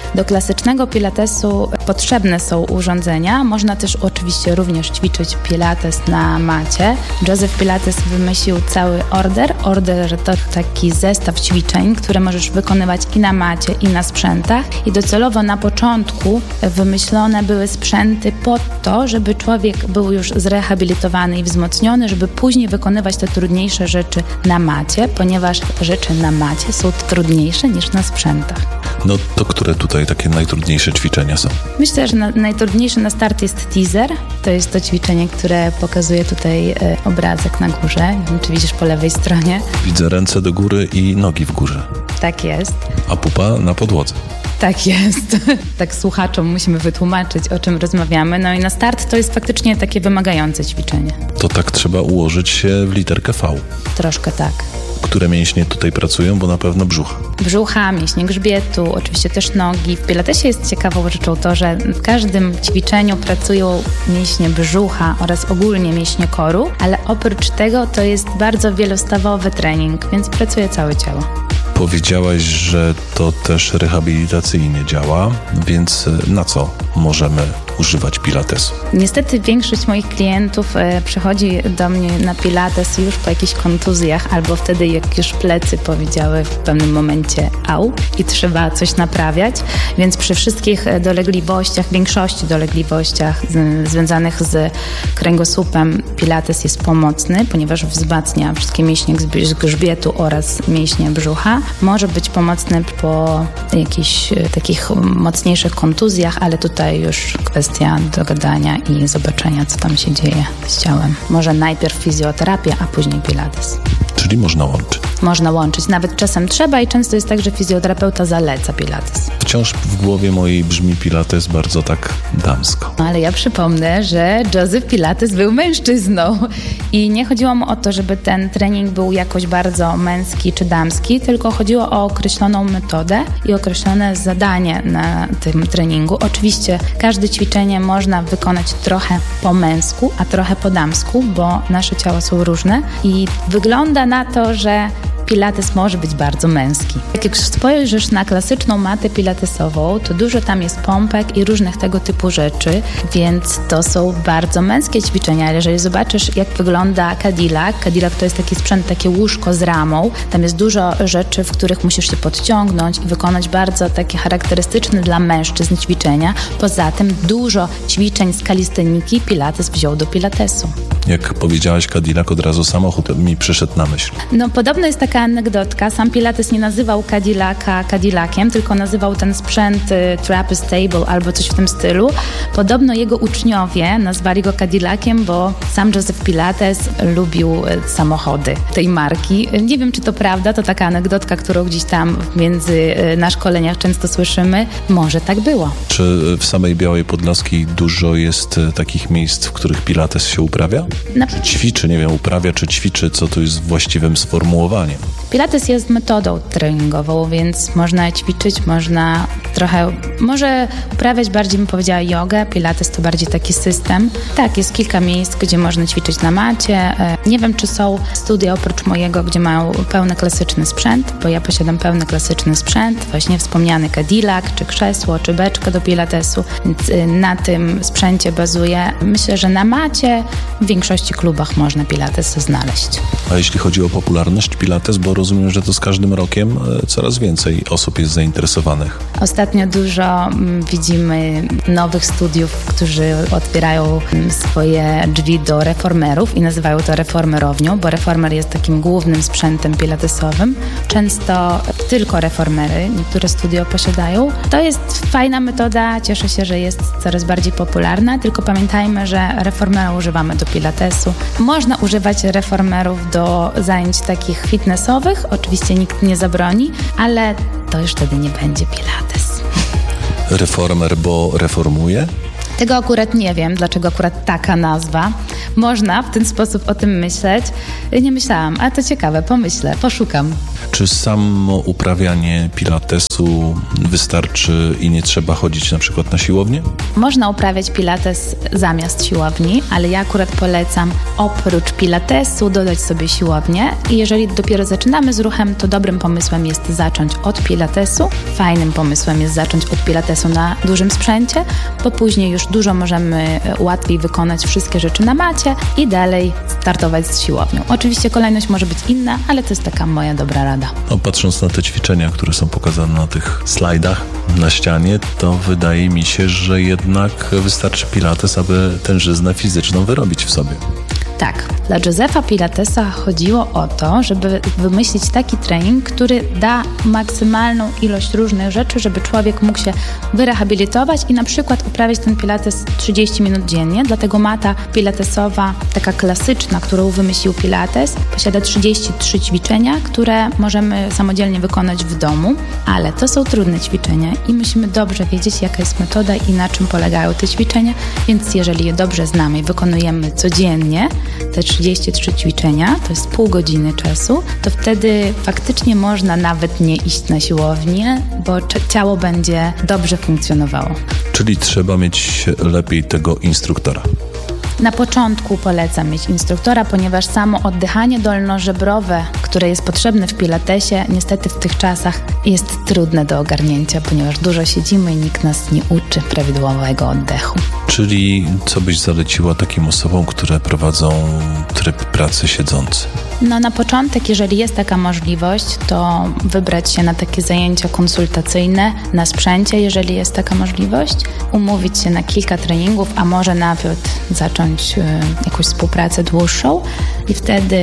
Do klasycznego pilatesu potrzebne są urządzenia. Można też oczywiście również ćwiczyć pilates na macie. Joseph Pilates wymyślił cały order. Order to taki zestaw ćwiczeń, które możesz wykonywać i na macie, i na sprzętach. I docelowo na początku wymyślone były sprzęty po to, żeby człowiek był już zrehabilitowany i wzmocniony, żeby później wykonywać te trudniejsze rzeczy na macie, ponieważ rzeczy na macie są trudniejsze niż na sprzętach. No to które tutaj takie najtrudniejsze ćwiczenia są? Myślę, że najtrudniejsze na start jest teaser. To jest to ćwiczenie, które pokazuje tutaj obrazek na górze. Nie wiem, czy widzisz po lewej stronie. Widzę ręce do góry i nogi w górze. Tak jest. A pupa na podłodze. Tak jest. Tak słuchaczom musimy wytłumaczyć, o czym rozmawiamy. No i na start to jest faktycznie takie wymagające ćwiczenie. To tak trzeba ułożyć się w literkę V. Troszkę tak. Które mięśnie tutaj pracują, bo na pewno brzucha. Brzucha, mięśnie grzbietu, oczywiście też nogi. W pilatesie jest ciekawą rzeczą to, że w każdym ćwiczeniu pracują mięśnie brzucha oraz ogólnie mięśnie koru, ale oprócz tego to jest bardzo wielostawowy trening, więc pracuje całe ciało. Powiedziałaś, że to też rehabilitacyjnie działa, więc na co możemy używać pilatesu? Niestety większość moich klientów przychodzi do mnie na pilates już po jakichś kontuzjach albo wtedy, jak już plecy powiedziały w pewnym momencie au i trzeba coś naprawiać, więc przy wszystkich dolegliwościach, większości dolegliwościach związanych z kręgosłupem pilates jest pomocny, ponieważ wzmacnia wszystkie mięśnie grzbietu oraz mięśnie brzucha. Może być pomocny po jakichś takich mocniejszych kontuzjach, ale tutaj już kwestia dogadania i zobaczenia, co tam się dzieje z ciałem. Może najpierw fizjoterapia, a później pilates. Czyli można łączyć. Można łączyć. Nawet czasem trzeba i często jest tak, że fizjoterapeuta zaleca pilates. Wciąż w głowie mojej brzmi pilates bardzo tak damsko. Ale ja przypomnę, że Joseph Pilates był mężczyzną i nie chodziło mu o to, żeby ten trening był jakoś bardzo męski czy damski, tylko chodziło o określoną metodę i określone zadanie na tym treningu. Oczywiście każde ćwiczenie można wykonać trochę po męsku, a trochę po damsku, bo nasze ciała są różne i wygląda na to, że pilates może być bardzo męski. Jak już spojrzysz na klasyczną matę pilatesową, to dużo tam jest pompek i różnych tego typu rzeczy, więc to są bardzo męskie ćwiczenia. Ale jeżeli zobaczysz, jak wygląda Cadillac to jest taki sprzęt, takie łóżko z ramą. Tam jest dużo rzeczy, w których musisz się podciągnąć i wykonać bardzo takie charakterystyczne dla mężczyzn ćwiczenia. Poza tym dużo ćwiczeń z kalisteniki pilates wziął do pilatesu. Jak powiedziałaś Cadillac, od razu samochód mi przyszedł na myśl. No podobno jest taka anegdotka. Sam Pilates nie nazywał Cadillaca Cadillaciem, tylko nazywał ten sprzęt Trapezius Table albo coś w tym stylu. Podobno jego uczniowie nazwali go Cadillaciem, bo sam Joseph Pilates lubił samochody tej marki. Nie wiem, czy to prawda, to taka anegdotka, którą gdzieś tam na szkoleniach często słyszymy. Może tak było. Czy w samej Białej Podlaskiej dużo jest takich miejsc, w których Pilates się uprawia? Czy ćwiczy, nie wiem, uprawia czy ćwiczy, co tu jest właściwym sformułowaniem? Pilates jest metodą treningową, więc można ćwiczyć, można trochę, może uprawiać bardziej, bym powiedziała, jogę. Pilates to bardziej taki system. Tak, jest kilka miejsc, gdzie można ćwiczyć na macie. Nie wiem, czy są studia oprócz mojego, gdzie mają pełny klasyczny sprzęt, bo ja posiadam pełny klasyczny sprzęt, właśnie wspomniany Cadillac, czy krzesło, czy beczkę do pilatesu, więc na tym sprzęcie bazuję. Myślę, że na macie w większości klubach można pilates znaleźć. A jeśli chodzi o popularność pilates, bo rozumiem, że to z każdym rokiem coraz więcej osób jest zainteresowanych. Ostatnio dużo widzimy nowych studiów, którzy otwierają swoje drzwi do reformerów i nazywają to reformerownią, bo reformer jest takim głównym sprzętem pilatesowym. Często tylko reformery niektóre studia posiadają. To jest fajna metoda, cieszę się, że jest coraz bardziej popularna, tylko pamiętajmy, że reformera używamy do pilatesu. Można używać reformerów do zajęć takich fitnessowych, oczywiście nikt nie zabroni, ale to już wtedy nie będzie pilates. Reformer, bo reformuje? Tego akurat nie wiem, dlaczego akurat taka nazwa. Można w ten sposób o tym myśleć. Nie myślałam, ale to ciekawe, pomyślę, poszukam. Czy samo uprawianie pilatesu wystarczy i nie trzeba chodzić na przykład na siłownię? Można uprawiać pilates zamiast siłowni, ale ja akurat polecam oprócz pilatesu dodać sobie siłownię i jeżeli dopiero zaczynamy z ruchem, to dobrym pomysłem jest zacząć od pilatesu. Fajnym pomysłem jest zacząć od pilatesu na dużym sprzęcie, bo później już dużo możemy łatwiej wykonać wszystkie rzeczy na macie i dalej startować z siłownią. Oczywiście kolejność może być inna, ale to jest taka moja dobra rada. No, patrząc na te ćwiczenia, które są pokazane na tych slajdach na ścianie, to wydaje mi się, że jednak wystarczy pilates, aby tężyznę fizyczną wyrobić w sobie. Tak, dla Józefa Pilatesa chodziło o to, żeby wymyślić taki trening, który da maksymalną ilość różnych rzeczy, żeby człowiek mógł się wyrehabilitować i na przykład uprawiać ten pilates 30 minut dziennie. Dlatego mata pilatesowa, taka klasyczna, którą wymyślił Pilates, posiada 33 ćwiczenia, które możemy samodzielnie wykonać w domu, ale to są trudne ćwiczenia i musimy dobrze wiedzieć, jaka jest metoda i na czym polegają te ćwiczenia, więc jeżeli je dobrze znamy i wykonujemy codziennie, te 33 ćwiczenia, to jest pół godziny czasu, to wtedy faktycznie można nawet nie iść na siłownię, bo ciało będzie dobrze funkcjonowało. Czyli trzeba mieć lepiej tego instruktora. Na początku polecam mieć instruktora, ponieważ samo oddychanie dolnożebrowe, które jest potrzebne w pilatesie, niestety w tych czasach jest trudne do ogarnięcia, ponieważ dużo siedzimy i nikt nas nie uczy prawidłowego oddechu. Czyli co byś zaleciła takim osobom, które prowadzą tryb pracy siedzący? No na początek, jeżeli jest taka możliwość, to wybrać się na takie zajęcia konsultacyjne na sprzęcie, jeżeli jest taka możliwość, umówić się na kilka treningów, a może nawet zacząć jakąś współpracę dłuższą i wtedy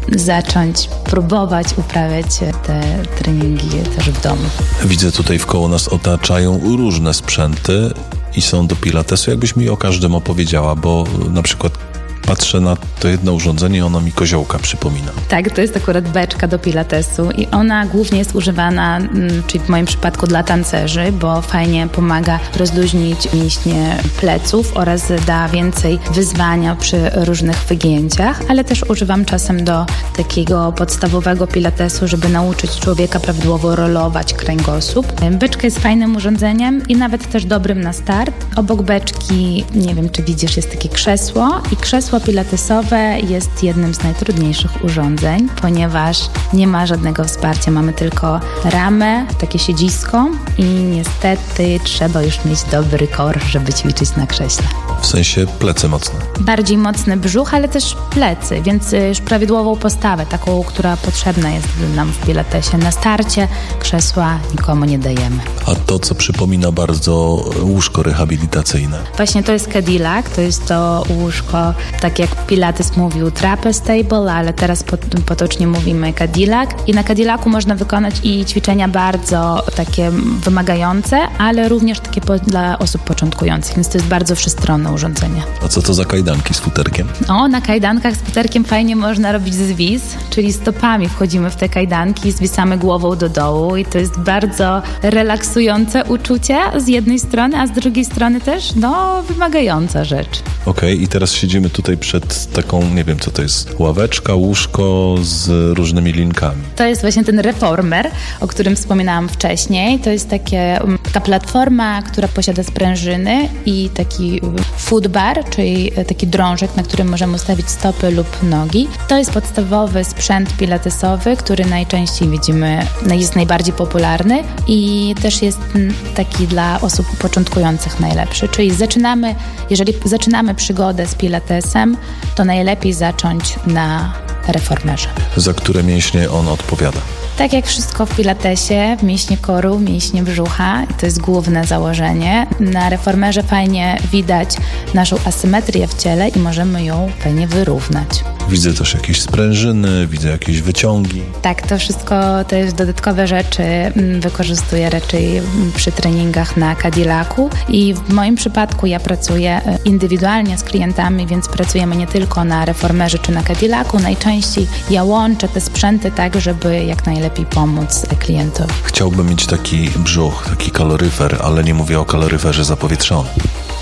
zacząć próbować uprawiać te treningi też w domu. Widzę tutaj wkoło nas otaczają różne sprzęty i są do pilatesu. Jakbyś mi o każdym opowiedziała, bo na przykład patrzę na to jedno urządzenie i ono mi koziołka przypomina. Tak, to jest akurat beczka do pilatesu i ona głównie jest używana, czyli w moim przypadku dla tancerzy, bo fajnie pomaga rozluźnić mięśnie pleców oraz da więcej wyzwania przy różnych wygięciach, ale też używam czasem do takiego podstawowego pilatesu, żeby nauczyć człowieka prawidłowo rolować kręgosłup. Beczka jest fajnym urządzeniem i nawet też dobrym na start. Obok beczki, nie wiem czy widzisz, jest takie krzesło i krzesło pilatesowe jest jednym z najtrudniejszych urządzeń, ponieważ nie ma żadnego wsparcia. Mamy tylko ramę, takie siedzisko i niestety trzeba już mieć dobry core, żeby ćwiczyć na krześle. W sensie plecy mocne. Bardziej mocny brzuch, ale też plecy, więc już prawidłową postawę, taką, która potrzebna jest nam w pilatesie. Na starcie krzesła nikomu nie dajemy. A to, co przypomina bardzo łóżko rehabilitacyjne. Właśnie to jest Cadillac, to jest to łóżko, tak jak Pilates mówił trapeze table, ale teraz potocznie mówimy Cadillac. I na Cadillacu można wykonać i ćwiczenia bardzo takie wymagające, ale również takie dla osób początkujących, więc to jest bardzo wszechstronne urządzenie. A co to za kajdanki z futerkiem? O, na kajdankach z futerkiem fajnie można robić zwis, czyli stopami wchodzimy w te kajdanki i zwisamy głową do dołu i to jest bardzo relaksujące uczucie z jednej strony, a z drugiej strony też, wymagająca rzecz. Okej, i teraz siedzimy tutaj przed taką, nie wiem co to jest, ławeczka, łóżko z różnymi linkami. To jest właśnie ten reformer, o którym wspominałam wcześniej. To jest taka platforma, która posiada sprężyny i taki foot bar, czyli taki drążek, na którym możemy ustawić stopy lub nogi. To jest podstawowy sprzęt pilatesowy, który najczęściej widzimy, jest najbardziej popularny i też jest taki dla osób początkujących najlepszy. Czyli jeżeli zaczynamy przygodę z pilatesem, to najlepiej zacząć na reformerze. Za które mięśnie on odpowiada? Tak jak wszystko w pilatesie, mięśnie koru, mięśnie brzucha, to jest główne założenie. Na reformerze fajnie widać naszą asymetrię w ciele i możemy ją fajnie wyrównać. Widzę też jakieś sprężyny, widzę jakieś wyciągi. Tak, to wszystko to jest dodatkowe rzeczy, wykorzystuję raczej przy treningach na Cadillacu i w moim przypadku ja pracuję indywidualnie z klientami, więc pracujemy nie tylko na reformerze czy na Cadillacu. Najczęściej ja łączę te sprzęty tak, żeby jak najlepiej pomóc klientowi. Chciałbym mieć taki brzuch, taki kaloryfer, ale nie mówię o kaloryferze zapowietrzonym.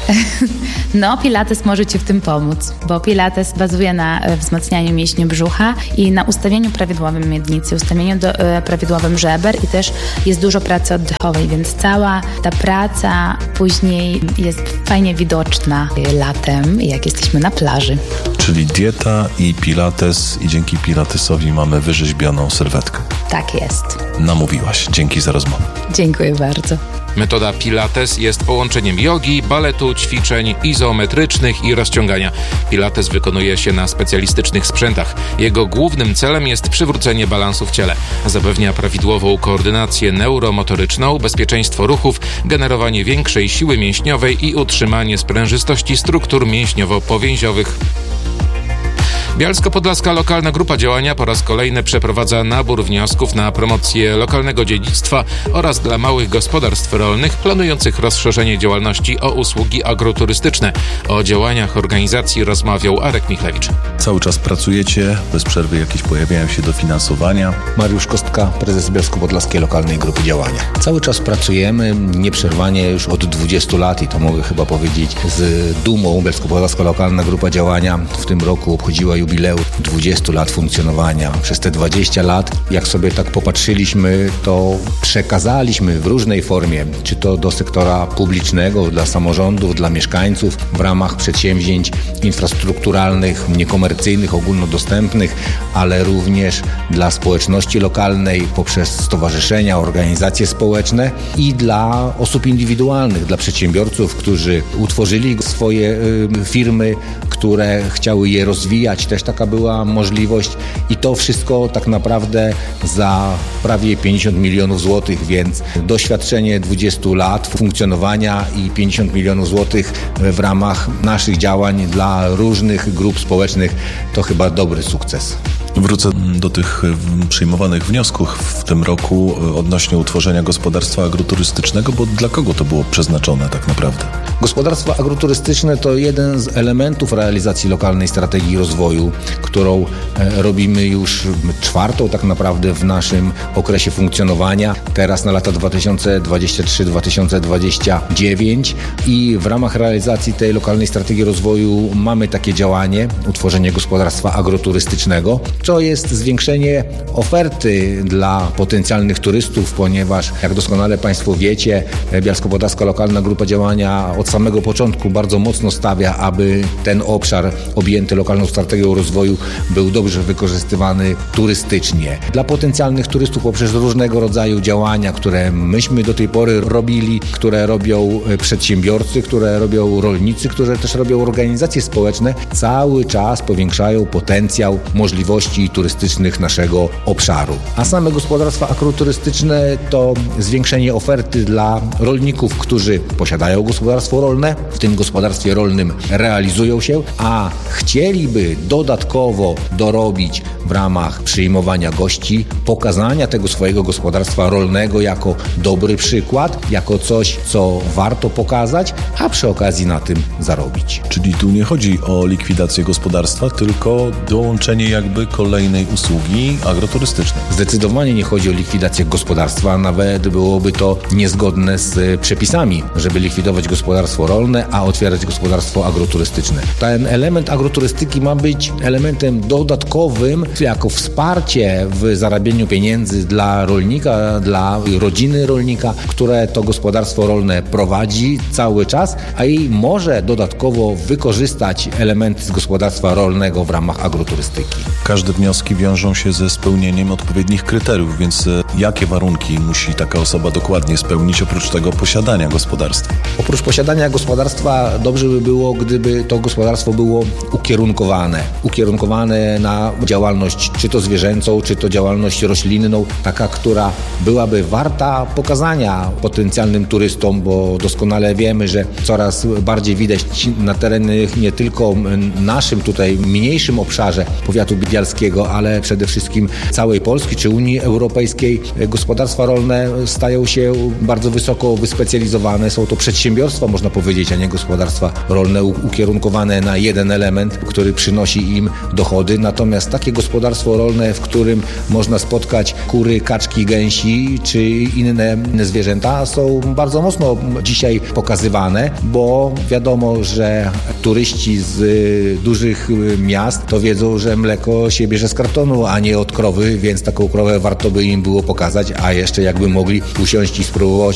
No, Pilates może Ci w tym pomóc, bo Pilates bazuje na wzmacnianiu mięśni brzucha i na ustawieniu prawidłowym miednicy, ustawieniu prawidłowym żeber i też jest dużo pracy oddechowej, więc cała ta praca później jest fajnie widoczna latem, jak jesteśmy na plaży. Czyli dieta i pilates i dzięki pilatesowi mamy wyrzeźbioną sylwetkę. Tak jest. Namówiłaś. Dzięki za rozmowę. Dziękuję bardzo. Metoda Pilates jest połączeniem jogi, baletu, ćwiczeń izometrycznych i rozciągania. Pilates wykonuje się na specjalistycznych sprzętach. Jego głównym celem jest przywrócenie balansu w ciele. Zapewnia prawidłową koordynację neuromotoryczną, bezpieczeństwo ruchów, generowanie większej siły mięśniowej i utrzymanie sprężystości struktur mięśniowo-powięziowych. Bielsko-Podlaska Lokalna Grupa Działania po raz kolejny przeprowadza nabór wniosków na promocję lokalnego dziedzictwa oraz dla małych gospodarstw rolnych planujących rozszerzenie działalności o usługi agroturystyczne. O działaniach organizacji rozmawiał Arek Michlewicz. Cały czas pracujecie, bez przerwy jakieś pojawiają się dofinansowania. Mariusz Kostka, prezes Bielsko-Podlaskiej Lokalnej Grupy Działania. Cały czas pracujemy, nieprzerwanie już od 20 lat i to mogę chyba powiedzieć z dumą. Bielsko-Podlaska Lokalna Grupa Działania w tym roku obchodziła jubileusz 20 lat funkcjonowania. Przez te 20 lat, jak sobie tak popatrzyliśmy, to przekazaliśmy w różnej formie, czy to do sektora publicznego, dla samorządów, dla mieszkańców, w ramach przedsięwzięć infrastrukturalnych, niekomercyjnych, ogólnodostępnych, ale również dla społeczności lokalnej poprzez stowarzyszenia, organizacje społeczne i dla osób indywidualnych, dla przedsiębiorców, którzy utworzyli swoje firmy, które chciały je rozwijać. Też taka była możliwość i to wszystko tak naprawdę za prawie 50 milionów złotych, więc doświadczenie 20 lat funkcjonowania i 50 milionów złotych w ramach naszych działań dla różnych grup społecznych to chyba dobry sukces. Wrócę do tych przyjmowanych wniosków w tym roku odnośnie utworzenia gospodarstwa agroturystycznego, bo dla kogo to było przeznaczone tak naprawdę? Gospodarstwo agroturystyczne to jeden z elementów realizacji lokalnej strategii rozwoju, którą robimy już 4. tak naprawdę w naszym okresie funkcjonowania, teraz na lata 2023-2029 i w ramach realizacji tej lokalnej strategii rozwoju mamy takie działanie, utworzenie gospodarstwa agroturystycznego, co jest zwiększenie oferty dla potencjalnych turystów, ponieważ jak doskonale Państwo wiecie, Bielsko-Podlaska Lokalna Grupa Działania od samego początku bardzo mocno stawia, aby ten obszar objęty lokalną strategią rozwoju był dobrze wykorzystywany turystycznie. Dla potencjalnych turystów poprzez różnego rodzaju działania, które myśmy do tej pory robili, które robią przedsiębiorcy, które robią rolnicy, które też robią organizacje społeczne, cały czas powiększają potencjał możliwości turystycznych naszego obszaru. A same gospodarstwa agroturystyczne to zwiększenie oferty dla rolników, którzy posiadają gospodarstwo rolne, w tym gospodarstwie rolnym realizują się, a chcieliby dodatkowo dorobić w ramach przyjmowania gości, pokazania tego swojego gospodarstwa rolnego jako dobry przykład, jako coś, co warto pokazać, a przy okazji na tym zarobić. Czyli tu nie chodzi o likwidację gospodarstwa, tylko dołączenie jakby kolejnej usługi agroturystycznej. Zdecydowanie nie chodzi o likwidację gospodarstwa, nawet byłoby to niezgodne z przepisami, żeby likwidować gospodarstwo rolne, a otwierać gospodarstwo agroturystyczne. Ten element agroturystyki ma być elementem dodatkowym, jako wsparcie w zarabianiu pieniędzy dla rolnika, dla rodziny rolnika, które to gospodarstwo rolne prowadzi cały czas, a i może dodatkowo wykorzystać elementy z gospodarstwa rolnego w ramach agroturystyki. Każde wnioski wiążą się ze spełnieniem odpowiednich kryteriów, więc jakie warunki musi taka osoba dokładnie spełnić oprócz tego posiadania gospodarstwa? Oprócz posiadania gospodarstwa dobrze by było, gdyby to gospodarstwo było ukierunkowane na działalność czy to zwierzęcą, czy to działalność roślinną, taka, która byłaby warta pokazania potencjalnym turystom, bo doskonale wiemy, że coraz bardziej widać na terenach nie tylko naszym tutaj mniejszym obszarze powiatu bialskiego, ale przede wszystkim całej Polski czy Unii Europejskiej gospodarstwa rolne stają się bardzo wysoko wyspecjalizowane. Są to przedsiębiorstwa, można powiedzieć, a nie gospodarstwa rolne ukierunkowane na jeden element, który przynosi im dochody. Natomiast takie gospodarstwo rolne, w którym można spotkać kury, kaczki, gęsi czy inne zwierzęta, są bardzo mocno dzisiaj pokazywane, bo wiadomo, że turyści z dużych miast to wiedzą, że mleko się bierze z kartonu, a nie od krowy, więc taką krowę warto by im było pokazać, a jeszcze jakby mogli usiąść i spróbować